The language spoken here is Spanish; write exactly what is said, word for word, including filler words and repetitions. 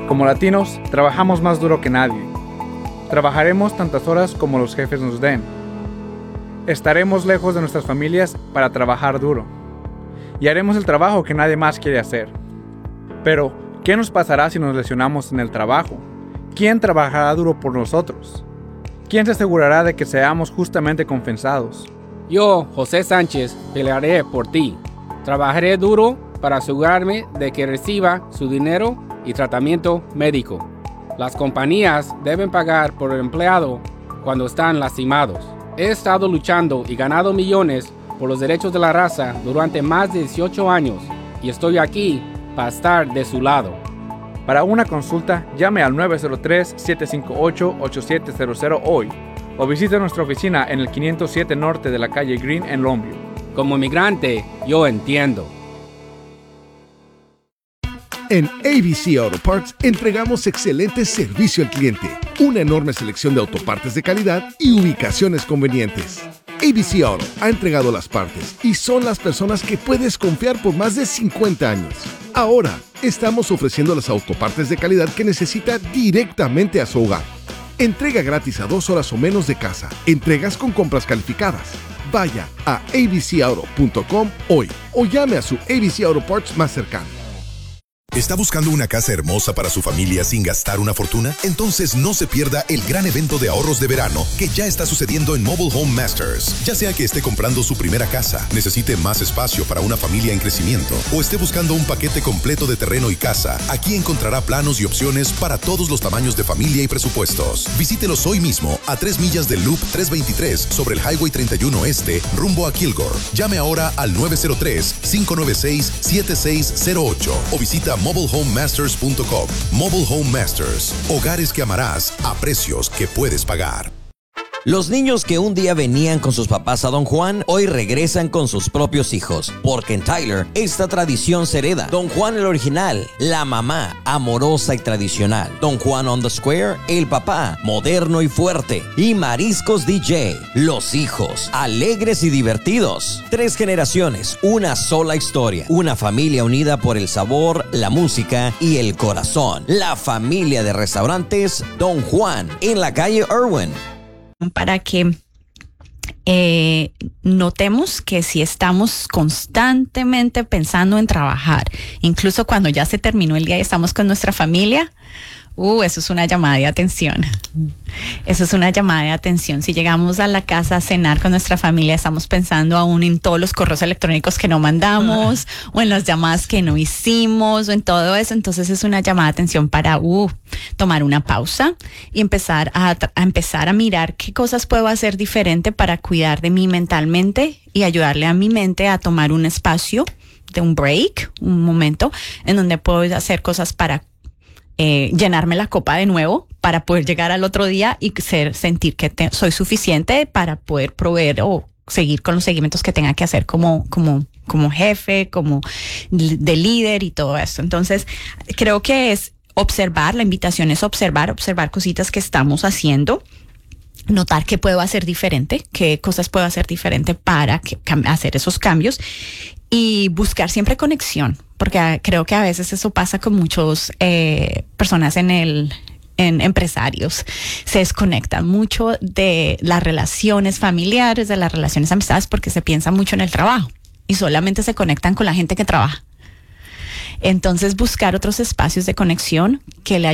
Como latinos, trabajamos más duro que nadie. Trabajaremos tantas horas como los jefes nos den. Estaremos lejos de nuestras familias para trabajar duro. Y haremos el trabajo que nadie más quiere hacer. Pero, ¿qué nos pasará si nos lesionamos en el trabajo? ¿Quién trabajará duro por nosotros? ¿Quién se asegurará de que seamos justamente compensados? Yo, José Sánchez, pelearé por ti. Trabajaré duro para asegurarme de que reciba su dinero y tratamiento médico. Las compañías deben pagar por el empleado cuando están lastimados. He estado luchando y ganado millones por los derechos de la raza durante más de dieciocho años y estoy aquí para estar de su lado. Para una consulta, llame al nueve cero tres, siete cinco ocho, ocho siete cero cero hoy o visite nuestra oficina en el quinientos siete Norte de la calle Green en Longview. Como inmigrante, yo entiendo. En A B C Auto Parts entregamos excelente servicio al cliente, una enorme selección de autopartes de calidad y ubicaciones convenientes. A B C Auto ha entregado las partes y son las personas que puedes confiar por más de cincuenta años. Ahora, estamos ofreciendo las autopartes de calidad que necesita directamente a su hogar. Entrega gratis a dos horas o menos de casa. Entregas con compras calificadas. Vaya a a b c auto punto com hoy o llame a su A B C Auto Parts más cercano. ¿Está buscando una casa hermosa para su familia sin gastar una fortuna? Entonces no se pierda el gran evento de ahorros de verano que ya está sucediendo en Mobile Home Masters. Ya sea que esté comprando su primera casa, necesite más espacio para una familia en crecimiento o esté buscando un paquete completo de terreno y casa, aquí encontrará planos y opciones para todos los tamaños de familia y presupuestos. Visítelos hoy mismo a tres millas del Loop trescientos veintitrés sobre el Highway treinta y uno Este, rumbo a Kilgore. Llame ahora al nueve cero tres, cinco nueve seis, siete seis cero ocho o visita mobile home masters punto com. Mobile Home Masters. Hogares que amarás a precios que puedes pagar. Los niños que un día venían con sus papás a Don Juan, hoy regresan con sus propios hijos. Porque en Tyler, esta tradición se hereda. Don Juan el original, la mamá, amorosa y tradicional. Don Juan on the Square, el papá, moderno y fuerte. Y Mariscos D J, los hijos, alegres y divertidos. Tres generaciones, una sola historia. Una familia unida por el sabor, la música y el corazón. La familia de restaurantes Don Juan, en la calle Irwin. Para que eh, notemos que si estamos constantemente pensando en trabajar, incluso cuando ya se terminó el día y estamos con nuestra familia, uh, eso es una llamada de atención. Eso es una llamada de atención. Si llegamos a la casa a cenar con nuestra familia, estamos pensando aún en todos los correos electrónicos que no mandamos, o en las llamadas que no hicimos, o en todo eso. Entonces es una llamada de atención para uh, tomar una pausa y empezar a, a empezar a mirar qué cosas puedo hacer diferente para cuidar de mí mentalmente y ayudarle a mi mente a tomar un espacio de un break, un momento en donde puedo hacer cosas para Eh, llenarme la copa de nuevo para poder llegar al otro día y ser, sentir que te, soy suficiente para poder proveer o seguir con los seguimientos que tenga que hacer como, como, como jefe, como de líder y todo eso. Entonces, creo que es observar, la invitación es observar, observar cositas que estamos haciendo, notar qué puedo hacer diferente, qué cosas puedo hacer diferente para que, hacer esos cambios y buscar siempre conexión. Porque creo que a veces eso pasa con muchas eh, personas en el en empresarios. Se desconectan mucho de las relaciones familiares, de las relaciones amistades, porque se piensa mucho en el trabajo y solamente se conectan con la gente que trabaja. Entonces, buscar otros espacios de conexión que le